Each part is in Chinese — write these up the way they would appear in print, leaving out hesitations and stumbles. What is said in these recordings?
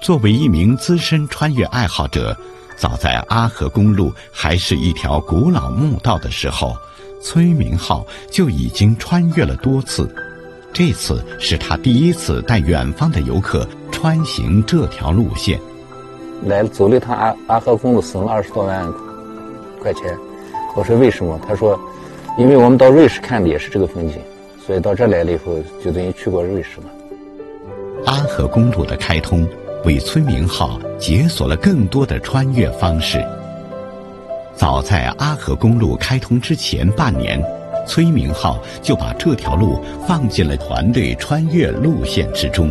作为一名资深穿越爱好者，早在阿河公路还是一条古老墓道的时候，崔明浩就已经穿越了多次。这次是他第一次带远方的游客穿行这条路线。 走了一趟阿河公路，省了20多万块钱。我说为什么？他说，因为我们到瑞士看的也是这个风景，所以到这来了以后，就等于去过瑞士了。 阿河公路的开通，为崔明浩解锁了更多的穿越方式。早在阿河公路开通之前半年，崔明浩就把这条路放进了团队穿越路线之中。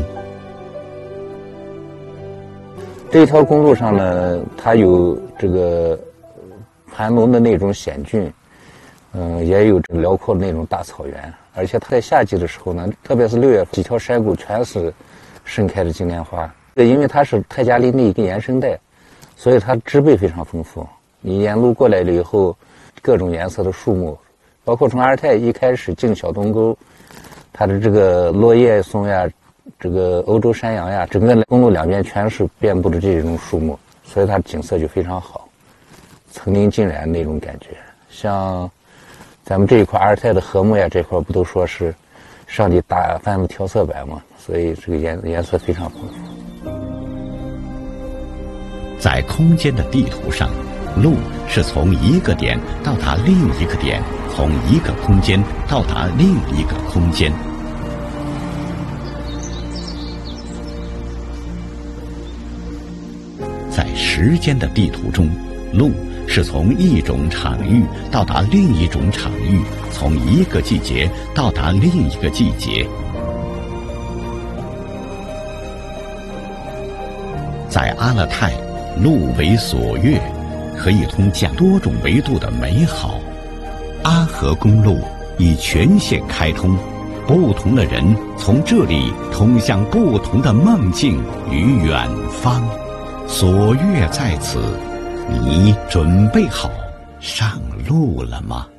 这条公路上呢，它有这个盘龙的那种险峻，也有这个辽阔的那种大草原，而且它在夏季的时候呢，特别是6月份，几条山谷全是盛开的金莲花。因为它是泰加林的一个延伸带，所以它植被非常丰富。你沿路过来了以后，各种颜色的树木，包括从阿尔泰一开始进小东沟，它的这个落叶松呀，这个欧洲山羊呀，整个公路两边全是遍布的这种树木，所以它景色就非常好，层林尽染那种感觉。像咱们这一块阿尔泰的禾木呀，这块不都说是上帝打翻了调色板嘛，所以这个颜色非常丰富。 在空间的地图上，路是从一个点到达另一个点，从一个空间到达另一个空间。在时间的地图中，路是从一种场域到达另一种场域，从一个季节到达另一个季节。在阿勒泰，路为所阅，可以通向多种维度的美好。阿河公路已全线开通，不同的人从这里通向不同的梦境与远方。所阅在此，你准备好上路了吗？